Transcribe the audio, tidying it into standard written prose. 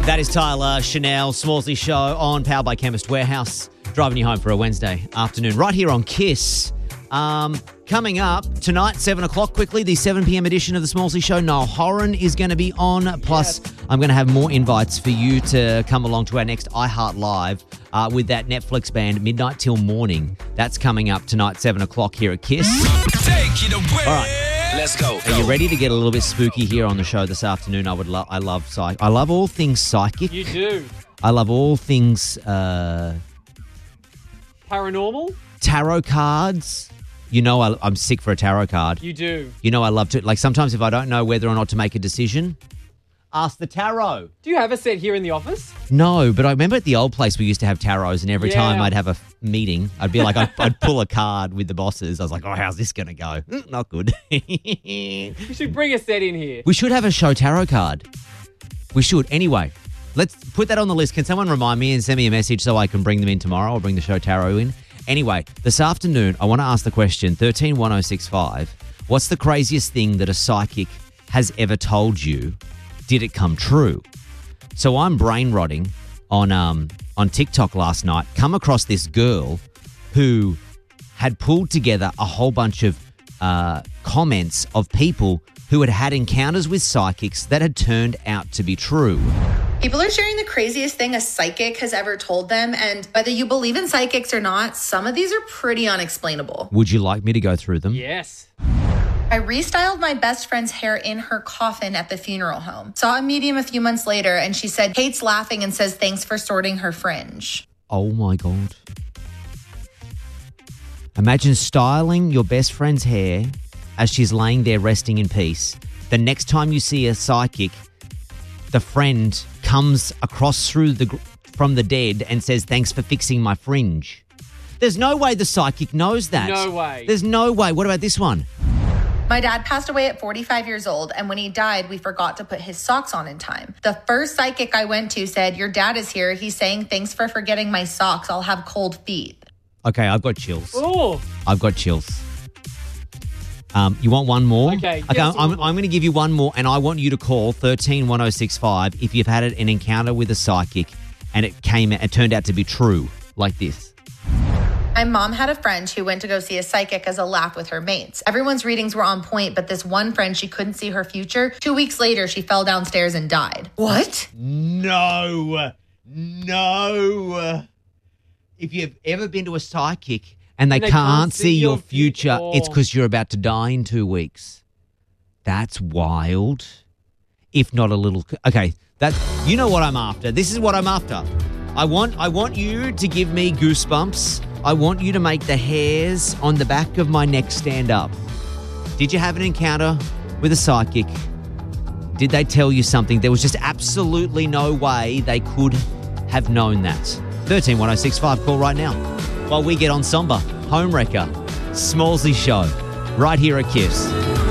That is Tyler Chanel, Smallsy Show on Powered by Chemist Warehouse, driving you home for a Wednesday afternoon, right here on KISS. Coming up tonight, 7 o'clock, quickly, the 7 p.m. edition of the Smallsy Show. Niall Horan is going to be on. Plus, I'm going to have more invites for you to come along to our next iHeart Live with that Netflix band, Midnight Till Morning. That's coming up tonight, 7 o'clock here at KISS. Take it away. All right. Let's go. Are you ready to get a little bit spooky here on the show this afternoon? I love all things psychic. You do. I love all things Paranormal? tarot cards. You know I'm sick for a tarot card. You do. You know I love to, like sometimes if I don't know whether or not to make a decision, ask the tarot. Do you have a set here in the office? No, but I remember at the old place we used to have tarots, and every time I'd have a meeting, I'd be like, I'd pull a card with the bosses. I was like, oh, how's this going to go? Not good. You should bring a set in here. We should have a show tarot card. We should. Anyway, let's put that on the list. Can someone remind me and send me a message so I can bring them in tomorrow? I'll bring the show tarot in. Anyway, this afternoon, I want to ask the question, 131065, what's the craziest thing that a psychic has ever told you? Did it come true? So I'm brain rotting on TikTok last night, come across this girl who had pulled together a whole bunch of comments of people who had had encounters with psychics that had turned out to be true. People are sharing the craziest thing a psychic has ever told them, and whether you believe in psychics or not, some of these are pretty unexplainable. Would you like me to go through them? Yes. I restyled my best friend's hair in her coffin at the funeral home. Saw a medium a few months later, and she said Kate's laughing and says thanks for sorting her fringe. Oh my God. Imagine styling your best friend's hair as she's laying there resting in peace. The next time you see a psychic, the friend comes across from the dead and says, thanks for fixing my fringe. There's no way the psychic knows that. No way. There's no way. What about this one? My dad passed away at 45 years old, and when he died, we forgot to put his socks on in time. The first psychic I went to said, your dad is here. He's saying, thanks for forgetting my socks. I'll have cold feet. Okay, I've got chills. Oh. I've got chills. You want one more? Okay. Yes, I'm more. going to give you one more, and I want you to call 131065 if you've had an encounter with a psychic and it turned out to be true, like this. My mom had a friend who went to go see a psychic as a laugh with her mates. Everyone's readings were on point, but this one friend, she couldn't see her future. 2 weeks later, she fell downstairs and died. What? No. If you've ever been to a psychic and they can't see your future, it's because you're about to die in 2 weeks. That's wild. If not a little... Okay, you know what I'm after. This is what I'm after. I want you to give me goosebumps. I want you to make the hairs on the back of my neck stand up. Did you have an encounter with a psychic? Did they tell you something? There was just absolutely no way they could have known that. 131065, call right now. While we get on Somber, Homewrecker, Smallsy Show, right here at KISS.